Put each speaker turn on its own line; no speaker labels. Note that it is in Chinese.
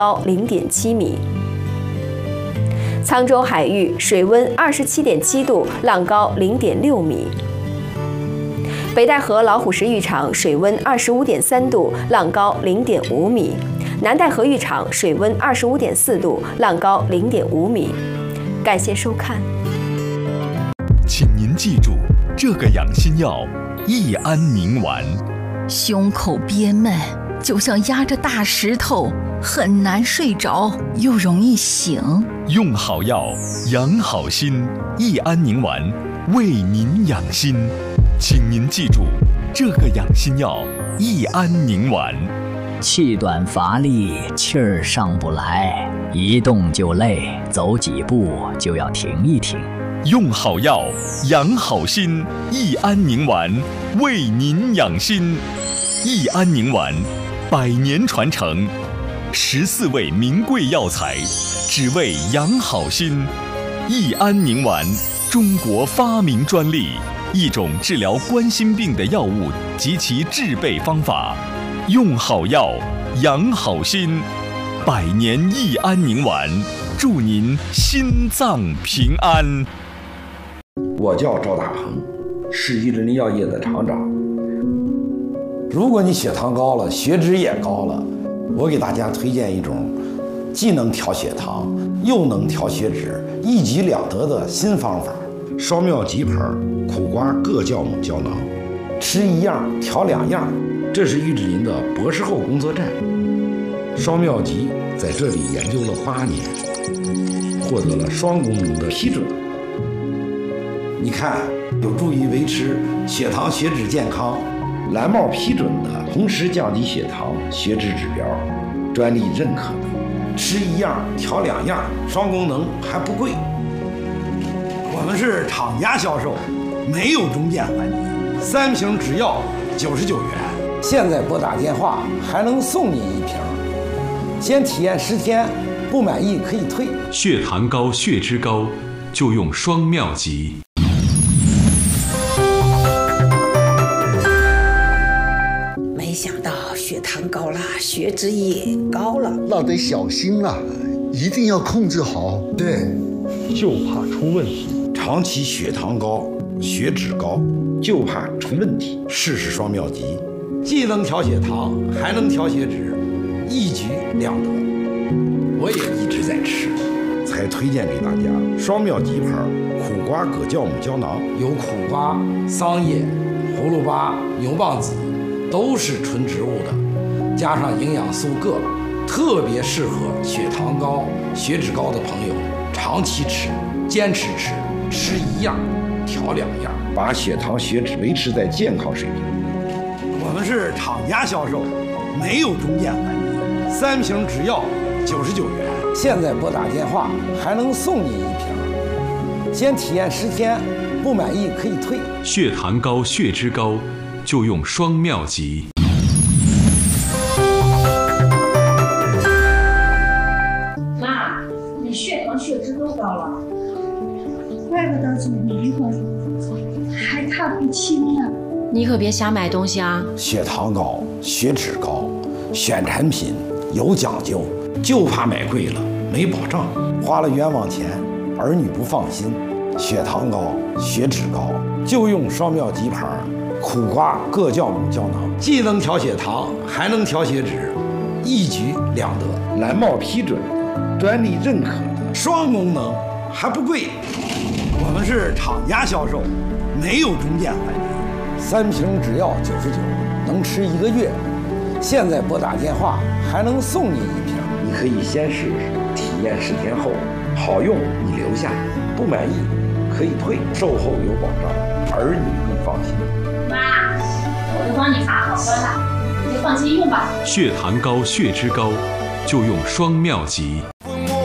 高0.7米。沧州海域水温27.7度，浪高0.6米。北戴河老虎石浴场水温25.3度，浪高0.5米。南戴河浴场水温25.4度，浪高0.5米。感谢收看。
请您记住，这个养心药益安宁丸。
胸口憋闷，就像压着大石头，很难睡着，又容易醒。
用好药，养好心，益安宁丸为您养心。请您记住，这个养心药益安宁丸。
气短乏力，气儿上不来，一动就累，走几步就要停一停。
用好药，养好心，益安宁丸为您养心。益安宁丸100年传承，14味名贵药材，只为养好心。益安宁丸，中国发明专利，一种治疗冠心病的药物及其制备方法。用好药，养好心，100年益安宁丸，祝您心脏平安。
我叫赵大鹏，是益智林药业的厂长。如果你血糖高了，血脂也高了，我给大家推荐一种既能调血糖又能调血脂，一举两得的新方法——双妙吉牌苦瓜各酵母胶囊。吃一样调两样，这是益智林的博士后工作站。双妙吉在这里研究了8年，获得了双功能的批准。你看，有助于维持血糖血脂健康，蓝帽批准的，同时降低血糖血脂指标，专利认可的。吃一样调两样，双功能还不贵。我们是厂家销售，没有中间环节，3瓶只要99元。现在拨打电话还能送你1瓶，先体验10天，不满意可以退。
血糖高、血脂高，就用双妙吉。
没想到血糖高了，血脂也高了，
那得小心了，一定要控制好。
对，
就怕出问题。
长期血糖高、血脂高，就怕出问题。试试双妙吉，既能调血糖，还能调血脂，一举两得。我也一直在吃，才推荐给大家双妙吉牌苦瓜葛酵母胶囊，有苦瓜、桑叶、葫芦巴、牛蒡子，都是纯植物的，加上营养素铬，特别适合血糖高、血脂高的朋友长期吃，坚持吃，吃一样调两样，把血糖血脂维持在健康水平。我们是厂家销售，没有中间环节，3瓶只要99元。现在拨打电话还能送你1瓶，先体验10天，不满意可以退。
血糖高、血脂高，就用双妙吉。
妈，你血糖血脂都高了，
怪不得总迷糊，还看不清呢。
你可别瞎买东西啊！
血糖高、血脂高，选产品有讲究，就怕买贵了没保障，花了冤枉钱，儿女不放心。血糖高、血脂高，就用双妙吉牌苦瓜各酵母胶囊，既能调血糖，还能调血脂，一举两得。蓝帽批准的，专利认可的，双功能还不贵。我们是厂家销售，没有中间环节，3瓶只要99，能吃1个月。现在拨打电话还能送你1瓶，你可以先试试，体验10天后好用你留下，不满意可以退，售后有保障，儿女更放心。
妈，我都帮你查好端了，你就放心用吧。
血糖高、血脂高，就用双妙吉。